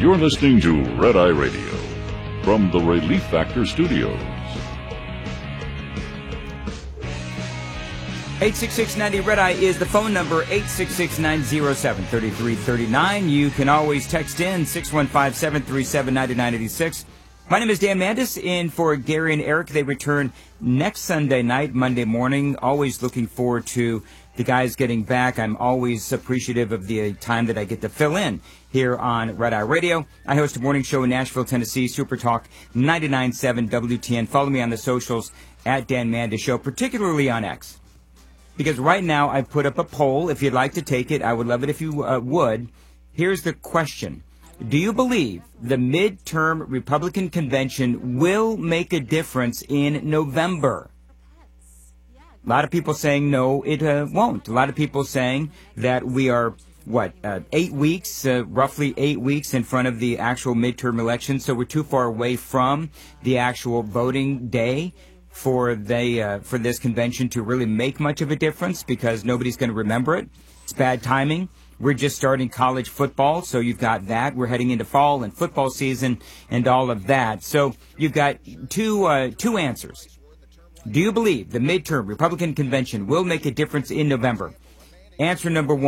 You're listening to Red Eye Radio from the Relief Factor Studios. 866-90-RED-EYE is the phone number, 866-907-3339. You can always text in 615-737-9986. My name is Dan Mandis, in for Gary and Eric. They return next Sunday night, Monday morning. Always looking forward to the guys getting back. I'm always appreciative of the time that I get to fill in here on Red Eye Radio. I host a morning show in Nashville, Tennessee, Super Talk 99.7 WTN. Follow me on the socials at Dan Mandis Show, particularly on X. Because right now I've put up a poll. If you'd like to take it, I would love it if you would. Here's the question. Do you believe the midterm Republican convention will make a difference in November? A lot of people saying no, it won't. A lot of people saying that we are, 8 weeks, roughly 8 weeks in front of the actual midterm election, so we're too far away from the actual voting day for this convention to really make much of a difference because nobody's going to remember it. It's bad timing. We're just starting college football, so you've got that. We're heading into fall and football season and all of that. So you've got two answers. Do you believe the midterm Republican convention will make a difference in November? Answer number one.